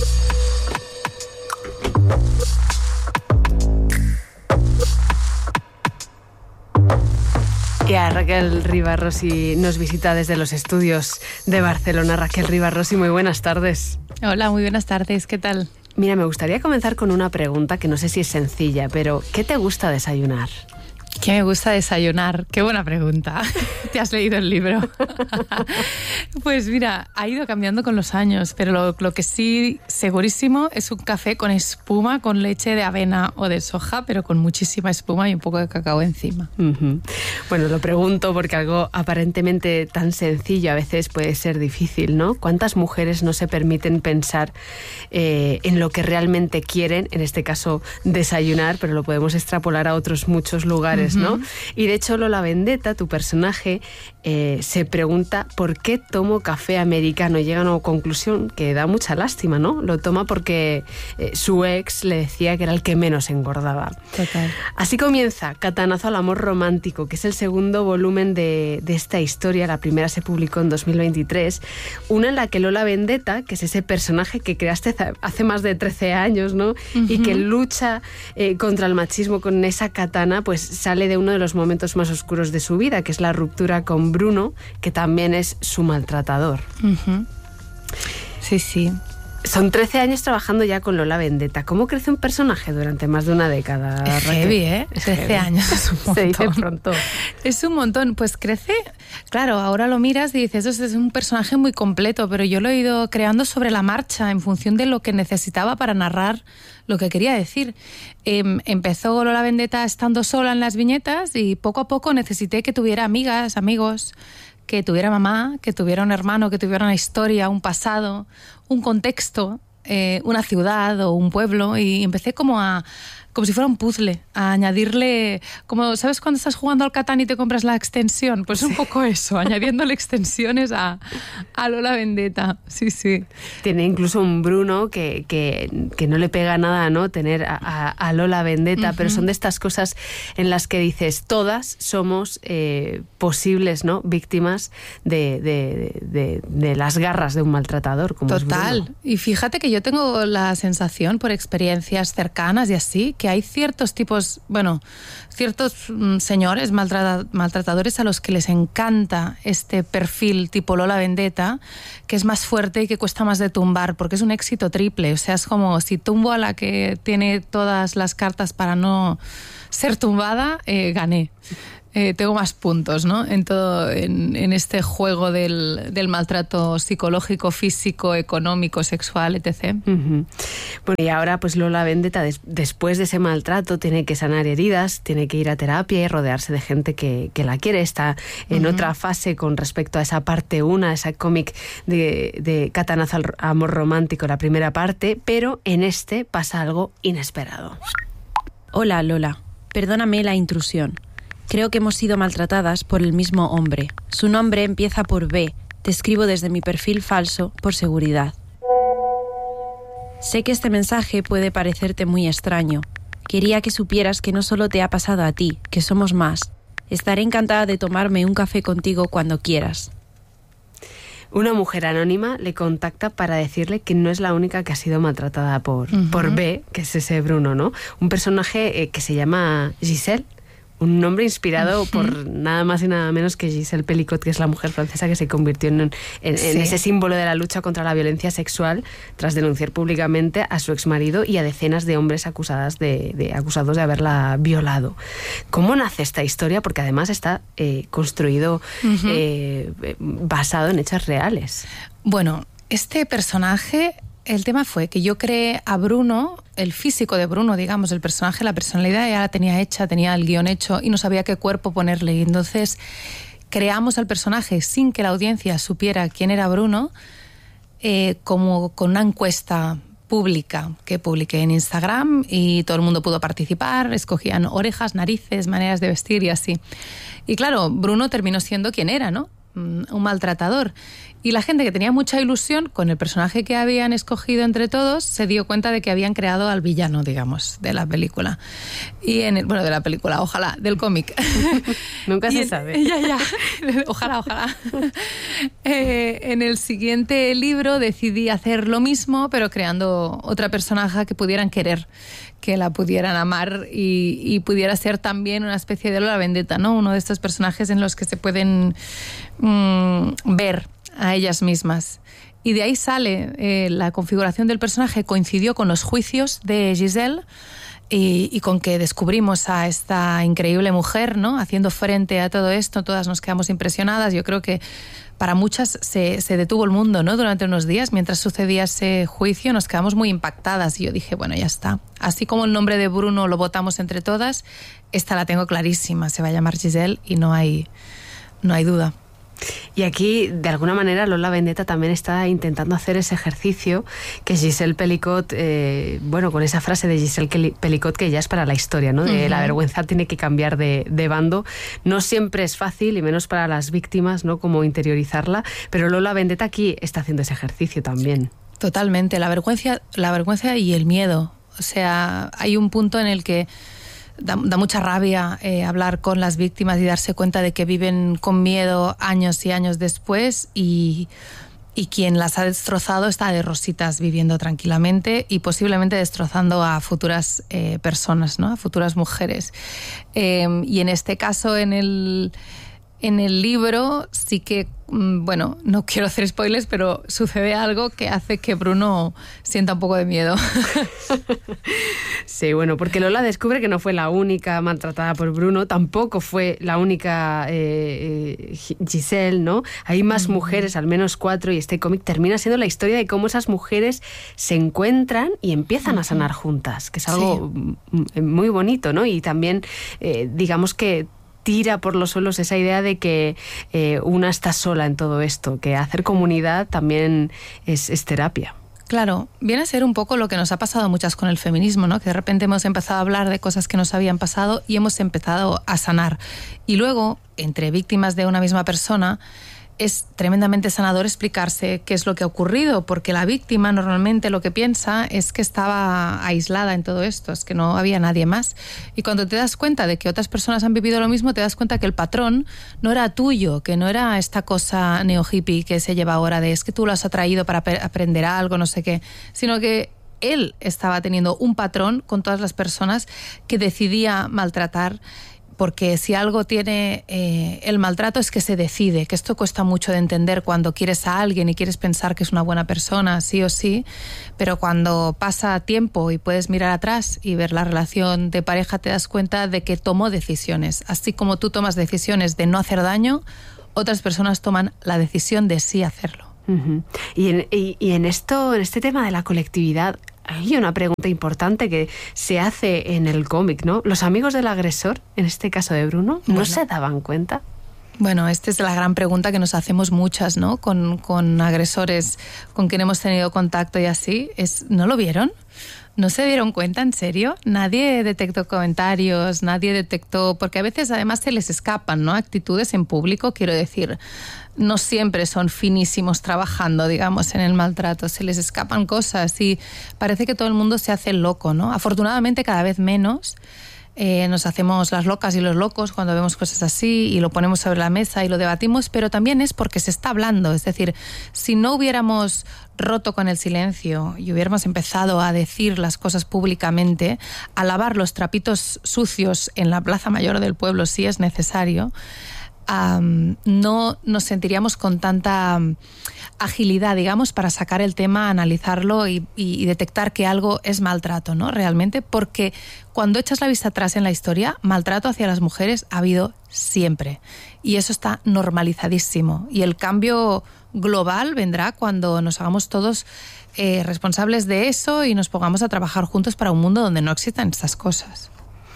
Y a Raquel Rivarrossi nos visita desde los estudios de Barcelona. Raquel Rivarrossi, muy buenas tardes. Hola, muy buenas tardes, ¿qué tal? Mira, me gustaría comenzar con una pregunta que no sé si es sencilla, pero ¿qué te gusta desayunar? ¿Qué me gusta desayunar? Qué buena pregunta. ¿Te has leído el libro? Pues mira, ha ido cambiando con los años, pero lo, lo que sí segurísimo es un café con espuma, con leche de avena o de soja, pero con muchísima espuma y un poco de cacao encima. Uh-huh. Bueno, lo pregunto porque algo aparentemente tan sencillo a veces puede ser difícil, ¿no? ¿Cuántas mujeres no se permiten pensar eh, en lo que realmente quieren, en este caso desayunar, pero lo podemos extrapolar a otros muchos lugares, ¿no? Y de hecho Lola Vendetta, tu personaje, eh, se pregunta ¿por qué tomo café americano? Y llega a una conclusión que da mucha lástima, ¿no? Lo toma porque eh, su ex le decía que era el que menos engordaba. Total. Así comienza Katanazo al amor romántico, que es el segundo volumen de, de esta historia. La primera se publicó en dos mil veintitrés, una en la que Lola Vendetta, que es ese personaje que creaste hace más de trece años, ¿no? Uh-huh. Y que lucha eh, contra el machismo con esa katana, pues sale de uno de los momentos más oscuros de su vida, que es la ruptura con Bruno, que también es su maltratador. Uh-huh. Sí, sí. Son trece años trabajando ya con Lola Vendetta. ¿Cómo crece un personaje durante más de una década? Es heavy, ¿eh? Es trece heavy. años es un montón. Se dice pronto. Es un montón. Pues crece, claro, ahora lo miras y dices, eso es un personaje muy completo, pero yo lo he ido creando sobre la marcha en función de lo que necesitaba para narrar lo que quería decir. Eh, empezó Lola Vendetta estando sola en las viñetas y poco a poco necesité que tuviera amigas, amigos, que tuviera mamá, que tuviera un hermano, que tuviera una historia, un pasado, un contexto, eh, una ciudad o un pueblo, y empecé como a como si fuera un puzzle, a añadirle, como ¿sabes cuando estás jugando al Catán y te compras la extensión? Pues un poco eso, añadiéndole extensiones a, a Lola Vendetta. Sí, sí. Tiene incluso un Bruno que, que, que no le pega nada, ¿no? Tener a, a, a Lola Vendetta, uh-huh. pero son de estas cosas en las que dices, todas somos eh, posibles, ¿no? Víctimas de, de, de, de las garras de un maltratador. Como Total. Es Bruno. Y fíjate que yo tengo la sensación, por experiencias cercanas y así, que hay ciertos tipos, bueno, ciertos mm, señores maltrata- maltratadores a los que les encanta este perfil tipo Lola Vendetta, que es más fuerte y que cuesta más de tumbar, porque es un éxito triple. O sea, es como si tumbo a la que tiene todas las cartas para no ser tumbada, eh, gané. Eh, tengo más puntos, ¿no? En todo, en, en este juego del, del maltrato psicológico, físico, económico, sexual, etcétera. Uh-huh. Bueno, y ahora pues Lola Vendetta, des, después de ese maltrato, tiene que sanar heridas, tiene que ir a terapia y rodearse de gente que, que la quiere. Está en uh-huh. otra fase con respecto a esa parte uno, esa cómic de, de Catanazo al amor romántico, la primera parte, pero en este pasa algo inesperado. Hola, Lola. Perdóname la intrusión. Creo que hemos sido maltratadas por el mismo hombre. Su nombre empieza por B. Te escribo desde mi perfil falso, por seguridad. Sé que este mensaje puede parecerte muy extraño. Quería que supieras que no solo te ha pasado a ti, que somos más. Estaré encantada de tomarme un café contigo cuando quieras. Una mujer anónima le contacta para decirle que no es la única que ha sido maltratada por, uh-huh. por B, que es ese Bruno, ¿no? Un personaje eh, que se llama Giselle. Un nombre inspirado uh-huh. por nada más y nada menos que Giselle Pelicot, que es la mujer francesa que se convirtió en, en, sí. en ese símbolo de la lucha contra la violencia sexual tras denunciar públicamente a su exmarido y a decenas de hombres acusadas de, de, acusados de haberla violado. ¿Cómo nace esta historia? Porque además está eh, construido uh-huh. eh, basado en hechos reales. Bueno, este personaje... El tema fue que yo creé a Bruno, el físico de Bruno, digamos, el personaje, la personalidad ya la tenía hecha, tenía el guión hecho y no sabía qué cuerpo ponerle. Y entonces creamos al personaje sin que la audiencia supiera quién era Bruno, eh, como con una encuesta pública que publiqué en Instagram y todo el mundo pudo participar, escogían orejas, narices, maneras de vestir y así. Y claro, Bruno terminó siendo quien era, ¿no? Un maltratador. Y la gente que tenía mucha ilusión con el personaje que habían escogido entre todos se dio cuenta de que habían creado al villano, digamos, de la película. Y en el, bueno, de la película, ojalá, del cómic. Nunca se en, sabe. Ya, ya. Ojalá, ojalá. Eh, en el siguiente libro decidí hacer lo mismo, pero creando otra personaje que pudieran querer, que la pudieran amar y, y pudiera ser también una especie de Lola Vendetta, ¿no? Uno de estos personajes en los que se pueden mmm, ver a ellas mismas. Y de ahí sale eh, la configuración del personaje, coincidió con los juicios de Giselle y, y con que descubrimos a esta increíble mujer, ¿no? Haciendo frente a todo esto, todas nos quedamos impresionadas. Yo creo que para muchas se, se detuvo el mundo, ¿no? Durante unos días, mientras sucedía ese juicio, nos quedamos muy impactadas. Y yo dije, bueno, ya está. Así como el nombre de Bruno lo votamos entre todas, esta la tengo clarísima. Se va a llamar Giselle y no hay, no hay duda. Y aquí, de alguna manera, Lola Vendetta también está intentando hacer ese ejercicio que Giselle Pelicot, eh, bueno, con esa frase de Giselle Pelicot que ya es para la historia, ¿no? De uh-huh. la vergüenza tiene que cambiar de, de bando. No siempre es fácil, y menos para las víctimas, ¿no? Como interiorizarla, pero Lola Vendetta aquí está haciendo ese ejercicio también. Totalmente, la vergüenza, la vergüenza y el miedo. O sea, hay un punto en el que Da, da mucha rabia eh, hablar con las víctimas y darse cuenta de que viven con miedo años y años después y, y quien las ha destrozado está de rositas viviendo tranquilamente y posiblemente destrozando a futuras eh, personas, ¿no? A futuras mujeres. Eh, y en este caso, en el, en el libro, sí que, bueno, no quiero hacer spoilers, pero sucede algo que hace que Bruno sienta un poco de miedo. Sí, bueno, porque Lola descubre que no fue la única maltratada por Bruno, tampoco fue la única eh, Giselle, ¿no? Hay más mm. mujeres, al menos cuatro, y este cómic termina siendo la historia de cómo esas mujeres se encuentran y empiezan mm. a sanar juntas, que es algo sí. muy bonito, ¿no? Y también, eh, digamos que tira por los suelos esa idea de que eh, una está sola en todo esto, que hacer comunidad también es, es terapia. Claro, viene a ser un poco lo que nos ha pasado a muchas con el feminismo, ¿no? Que de repente hemos empezado a hablar de cosas que nos habían pasado y hemos empezado a sanar. Y luego, entre víctimas de una misma persona, es tremendamente sanador explicarse qué es lo que ha ocurrido, porque la víctima normalmente lo que piensa es que estaba aislada en todo esto, es que no había nadie más. Y cuando te das cuenta de que otras personas han vivido lo mismo, te das cuenta que el patrón no era tuyo, que no era esta cosa neo-hippie que se lleva ahora de es que tú lo has atraído para aprender algo, no sé qué, sino que él estaba teniendo un patrón con todas las personas que decidía maltratar. Porque si algo tiene eh, el maltrato es que se decide, que esto cuesta mucho de entender cuando quieres a alguien y quieres pensar que es una buena persona, sí o sí, pero cuando pasa tiempo y puedes mirar atrás y ver la relación de pareja, te das cuenta de que tomó decisiones. Así como tú tomas decisiones de no hacer daño, otras personas toman la decisión de sí hacerlo. Uh-huh. Y, en, y, y en esto, en este tema de la colectividad, hay una pregunta importante que se hace en el cómic, ¿no? ¿Los amigos del agresor, en este caso de Bruno, no bueno. se daban cuenta? Bueno, esta es la gran pregunta que nos hacemos muchas, ¿no? Con, con agresores con quien hemos tenido contacto y así. Es, ¿no lo vieron? ¿No se dieron cuenta, en serio? Nadie detectó comentarios, nadie detectó... Porque a veces además se les escapan, ¿no? Actitudes en público, quiero decir... No siempre son finísimos trabajando, digamos, en el maltrato. Se les escapan cosas y parece que todo el mundo se hace loco, ¿no? Afortunadamente cada vez menos. Eh, nos hacemos las locas y los locos cuando vemos cosas así y lo ponemos sobre la mesa y lo debatimos, pero también es porque se está hablando. Es decir, si no hubiéramos roto con el silencio y hubiéramos empezado a decir las cosas públicamente, a lavar los trapitos sucios en la plaza mayor del pueblo si es necesario, Um, no nos sentiríamos con tanta um, agilidad, digamos, para sacar el tema, analizarlo y, y, y detectar que algo es maltrato, ¿no? Realmente, porque cuando echas la vista atrás en la historia, maltrato hacia las mujeres ha habido siempre. Y eso está normalizadísimo. Y el cambio global vendrá cuando nos hagamos todos eh, responsables de eso y nos pongamos a trabajar juntos para un mundo donde no existan estas cosas.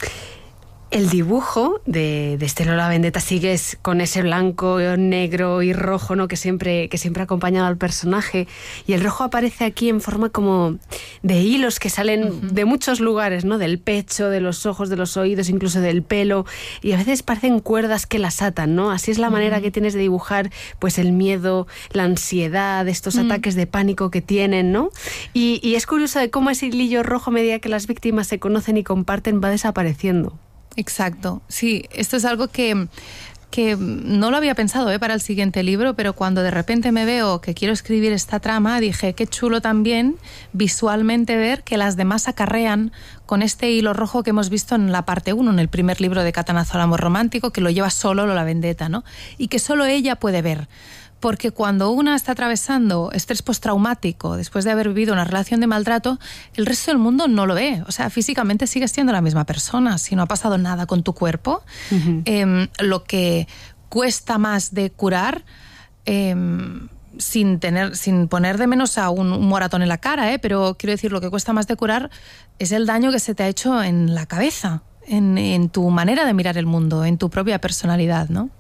El dibujo de, de este Lola Vendetta sigue con ese blanco, negro y rojo, ¿no? que siempre que siempre ha acompañado al personaje, y el rojo aparece aquí en forma como de hilos que salen uh-huh. de muchos lugares, ¿no? Del pecho, de los ojos, de los oídos, incluso del pelo, y a veces parecen cuerdas que las atan, ¿no? Así es la uh-huh. manera que tienes de dibujar pues el miedo, la ansiedad, estos uh-huh. ataques de pánico que tienen, ¿no? Y, y es curioso de cómo ese hilillo rojo, a medida que las víctimas se conocen y comparten, va desapareciendo. Exacto, sí, esto es algo que, que no lo había pensado ¿eh? para el siguiente libro, pero cuando de repente me veo que quiero escribir esta trama, dije, qué chulo también visualmente ver que las demás acarrean con este hilo rojo que hemos visto en la parte uno, en el primer libro de Catanazo al amor romántico, que lo lleva solo Lola Vendetta, ¿no? Y que solo ella puede ver. Porque cuando una está atravesando estrés postraumático después de haber vivido una relación de maltrato, el resto del mundo no lo ve. O sea, físicamente sigues siendo la misma persona. Si no ha pasado nada con tu cuerpo, uh-huh. eh, lo que cuesta más de curar, eh, sin tener, sin poner de menos a un, un moratón en la cara, ¿eh? Pero quiero decir, lo que cuesta más de curar es el daño que se te ha hecho en la cabeza, en, en tu manera de mirar el mundo, en tu propia personalidad, ¿no?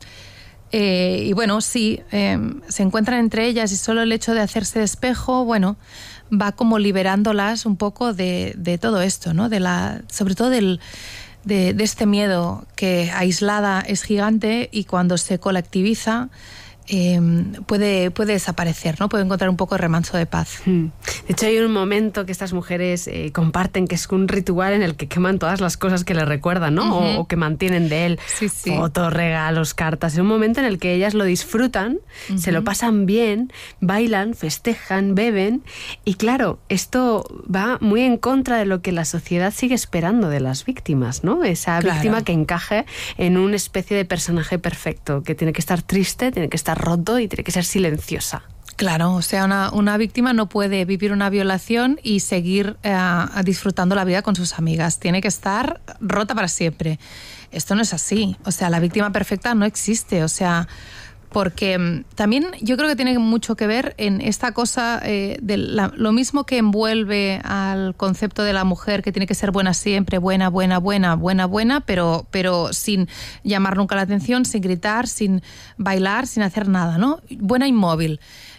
Eh, y bueno, sí, eh, se encuentran entre ellas y solo el hecho de hacerse de espejo, bueno, va como liberándolas un poco de, de todo esto, ¿no? De la, sobre todo del, de, de este miedo que aislada es gigante y cuando se colectiviza eh, puede, puede desaparecer, ¿no? Puede encontrar un poco de remanso de paz. De hecho, hay un momento que estas mujeres eh, comparten que es un ritual en el que queman todas las cosas que le recuerdan, ¿no? Uh-huh. O, o que mantienen de él. Sí, sí. Fotos, regalos, cartas. Es un momento en el que ellas lo disfrutan, uh-huh. se lo pasan bien, bailan, festejan, beben. Y claro, esto va muy en contra de lo que la sociedad sigue esperando de las víctimas, ¿no? Esa claro. víctima que encaje en una especie de personaje perfecto, que tiene que estar triste, tiene que estar roto y tiene que ser silenciosa. Claro, o sea, una, una víctima no puede vivir una violación y seguir eh, disfrutando la vida con sus amigas. Tiene que estar rota para siempre. Esto no es así. O sea, la víctima perfecta no existe. O sea, porque también yo creo que tiene mucho que ver en esta cosa eh, de la, lo mismo que envuelve al concepto de la mujer, que tiene que ser buena siempre, buena, buena, buena, buena, buena, pero, pero sin llamar nunca la atención, sin gritar, sin bailar, sin hacer nada, ¿no? Buena inmóvil.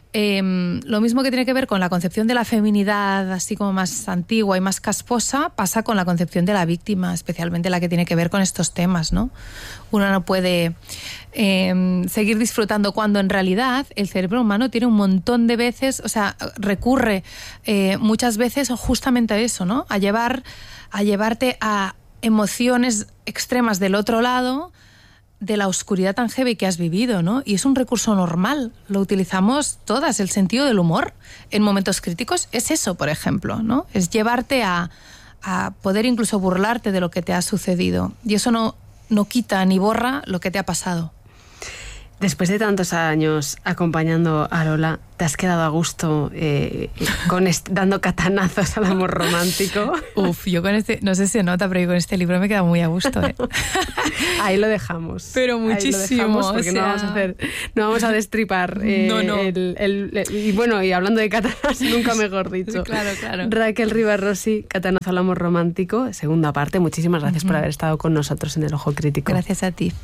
Eh, lo mismo que tiene que ver con la concepción de la feminidad así como más antigua y más casposa, pasa con la concepción de la víctima, especialmente la que tiene que ver con estos temas, ¿no? Uno no puede eh, seguir disfrutando cuando en realidad el cerebro humano tiene un montón de veces, o sea, recurre eh, muchas veces justamente a eso, ¿no? A llevar, a llevarte a emociones extremas del otro lado de la oscuridad tan heavy que has vivido, ¿no? Y es un recurso normal, lo utilizamos todas. El sentido del humor en momentos críticos es eso, por ejemplo, ¿no? Es llevarte a, a poder incluso burlarte de lo que te ha sucedido. Y eso no, no quita ni borra lo que te ha pasado. Después de tantos años acompañando a Lola, ¿te has quedado a gusto eh, con est- dando catanazos al amor romántico? Uf, yo con este, no sé si se nota, pero yo con este libro me he quedado muy a gusto, ¿eh? Ahí lo dejamos. Pero muchísimo. Ahí lo dejamos porque o sea... no vamos a hacer, no vamos a destripar. Eh, no, no. El, el, el, y bueno, y hablando de catanazos, nunca mejor dicho. Claro, claro. Raquel Rivarrossi, Catanazo al amor romántico, segunda parte. Muchísimas gracias uh-huh. por haber estado con nosotros en El Ojo Crítico. Gracias a ti.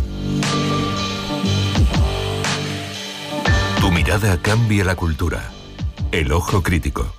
Tu mirada cambia la cultura. El Ojo Crítico.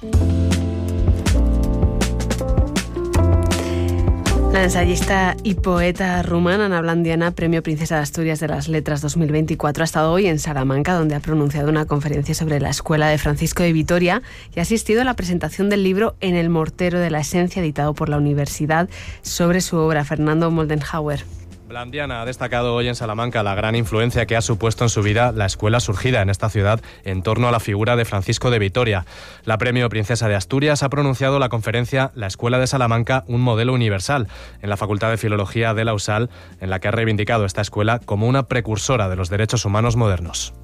La ensayista y poeta rumana Ana Blandiana, Premio Princesa de Asturias de las Letras dos mil veinticuatro, ha estado hoy en Salamanca, donde ha pronunciado una conferencia sobre la Escuela de Francisco de Vitoria y ha asistido a la presentación del libro En el mortero de la esencia, editado por la universidad, sobre su obra. Fernando Moldenhauer. Blandiana ha destacado hoy en Salamanca la gran influencia que ha supuesto en su vida la escuela surgida en esta ciudad en torno a la figura de Francisco de Vitoria. La Premio Princesa de Asturias ha pronunciado la conferencia La Escuela de Salamanca, un modelo universal, en la Facultad de Filología de la U S A L, en la que ha reivindicado esta escuela como una precursora de los derechos humanos modernos.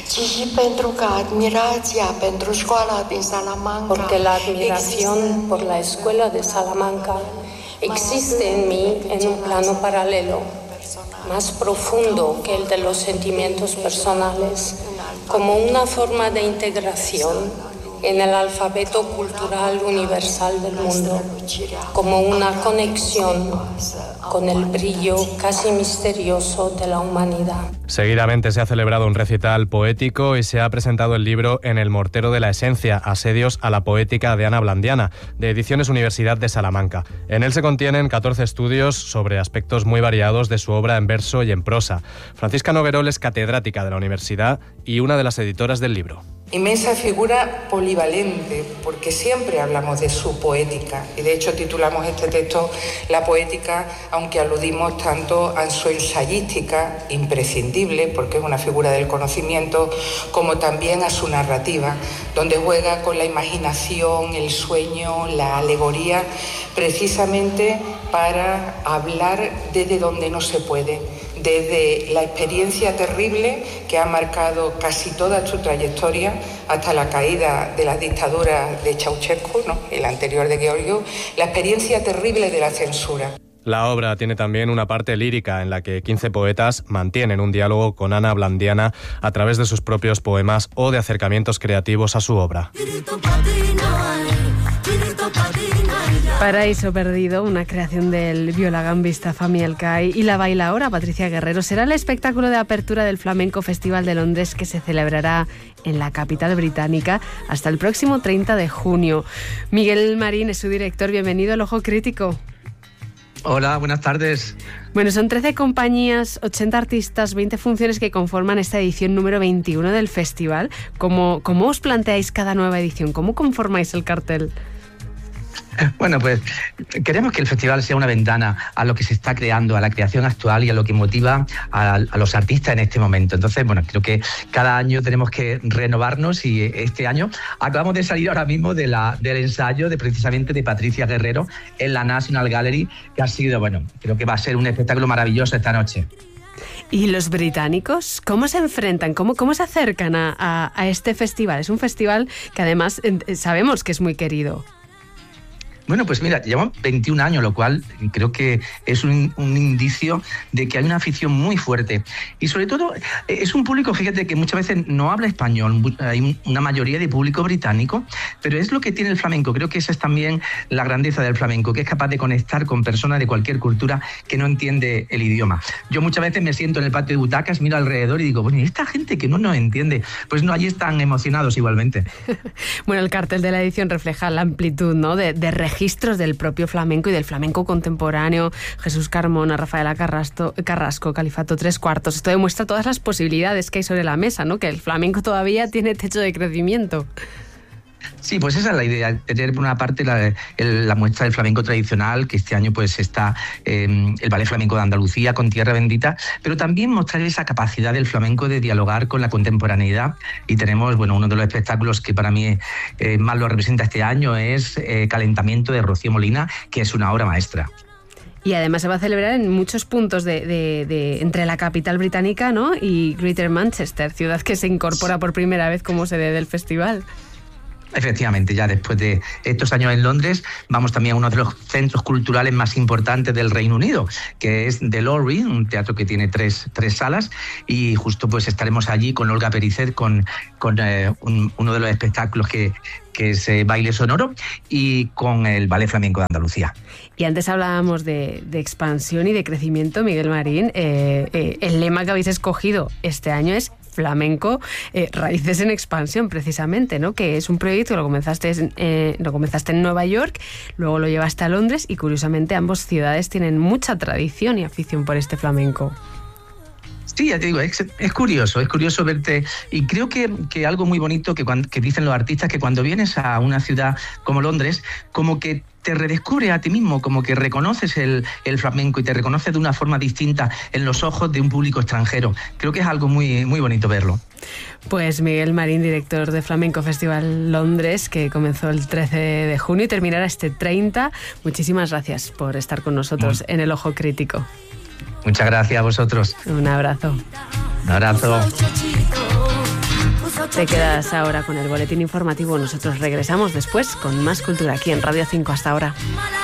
Porque la admiración por la Escuela de Salamanca existe en mí en un plano paralelo, más profundo que el de los sentimientos personales, como una forma de integración en el alfabeto cultural universal del mundo, como una conexión con el brillo casi misterioso de la humanidad. Seguidamente se ha celebrado un recital poético y se ha presentado el libro En el mortero de la esencia, asedios a la poética de Ana Blandiana, de Ediciones Universidad de Salamanca. En él se contienen catorce estudios sobre aspectos muy variados de su obra en verso y en prosa. Francisca Noguerol es catedrática de la universidad y una de las editoras del libro. Inmensa figura polivalente, porque siempre hablamos de su poética, y de hecho titulamos este texto La poética, aunque aludimos tanto a su ensayística, imprescindible, porque es una figura del conocimiento, como también a su narrativa, donde juega con la imaginación, el sueño, la alegoría, precisamente para hablar desde donde no se puede, desde la experiencia terrible que ha marcado casi toda su trayectoria hasta la caída de las dictaduras de Ceausescu, ¿no?, el anterior de Georgiou, la experiencia terrible de la censura. La obra tiene también una parte lírica en la que quince poetas mantienen un diálogo con Ana Blandiana a través de sus propios poemas o de acercamientos creativos a su obra. Paraíso Perdido, una creación del violagambista Fami Elcay y la bailaora Patricia Guerrero, será el espectáculo de apertura del Flamenco Festival de Londres, que se celebrará en la capital británica hasta el próximo treinta de junio. Miguel Marín es su director. Bienvenido al Ojo Crítico. Hola, buenas tardes. Bueno, son trece compañías, ochenta artistas, veinte funciones que conforman esta edición número veintiuno del festival. ¿Cómo, cómo os planteáis cada nueva edición? ¿Cómo conformáis el cartel? Bueno, pues queremos que el festival sea una ventana a lo que se está creando, a la creación actual y a lo que motiva a, a los artistas en este momento. Entonces, bueno, creo que cada año tenemos que renovarnos y este año acabamos de salir ahora mismo de la, del ensayo de precisamente de Patricia Guerrero en la National Gallery, que ha sido, bueno, creo que va a ser un espectáculo maravilloso esta noche. ¿Y los británicos cómo se enfrentan, cómo, cómo se acercan a, a, a este festival? Es un festival que además eh, sabemos que es muy querido. Bueno, pues mira, llevamos veintiún años, lo cual creo que es un, un indicio de que hay una afición muy fuerte. Y sobre todo, es un público, fíjate, que muchas veces no habla español, hay una mayoría de público británico, pero es lo que tiene el flamenco. Creo que esa es también la grandeza del flamenco, que es capaz de conectar con personas de cualquier cultura que no entiende el idioma. Yo muchas veces me siento en el patio de butacas, miro alrededor y digo, bueno, ¿y esta gente que no nos entiende? Pues no, allí están emocionados igualmente. Bueno, el cartel de la edición refleja la amplitud, ¿no?, de, de registros del propio flamenco y del flamenco contemporáneo. Jesús Carmona, Rafaela Carrasco, Carrasco, Califato Tres Cuartos. Esto demuestra todas las posibilidades que hay sobre la mesa, ¿no?, que el flamenco todavía tiene techo de crecimiento. Sí, pues esa es la idea, tener por una parte la, el, la muestra del flamenco tradicional, que este año pues está eh, el Ballet Flamenco de Andalucía con Tierra Bendita, pero también mostrar esa capacidad del flamenco de dialogar con la contemporaneidad. Y tenemos, bueno, uno de los espectáculos que para mí eh, más lo representa este año es eh, Calentamiento de Rocío Molina, que es una obra maestra. Y además se va a celebrar en muchos puntos de, de, de entre la capital británica, ¿no?, y Greater Manchester, ciudad que se incorpora por primera vez como sede del festival. Efectivamente, ya después de estos años en Londres, vamos también a uno de los centros culturales más importantes del Reino Unido, que es The Lorry, un teatro que tiene tres, tres salas, y justo pues estaremos allí con Olga Pericet, con, con eh, un, uno de los espectáculos que, que es eh, Baile Sonoro, y con el Ballet Flamenco de Andalucía. Y antes hablábamos de, de expansión y de crecimiento, Miguel Marín. Eh, eh, el lema que habéis escogido este año es flamenco, eh, raíces en expansión, precisamente, ¿no?, que es un proyecto que lo comenzaste, en, eh, lo comenzaste en Nueva York, luego lo llevaste a Londres y curiosamente ambas ciudades tienen mucha tradición y afición por este flamenco. Sí, ya te digo, es, es curioso, es curioso verte, y creo que, que algo muy bonito que, cuando, que dicen los artistas, que cuando vienes a una ciudad como Londres, como que te redescubre a ti mismo, como que reconoces el, el flamenco y te reconoces de una forma distinta en los ojos de un público extranjero. Creo que es algo muy, muy bonito verlo. Pues Miguel Marín, director de Flamenco Festival Londres, que comenzó el trece de junio y terminará este treinta. Muchísimas gracias por estar con nosotros en El Ojo Crítico. Muchas gracias a vosotros. Un abrazo. Un abrazo. Te quedas ahora con el boletín informativo. Nosotros regresamos después con más cultura aquí en Radio cinco. Hasta ahora.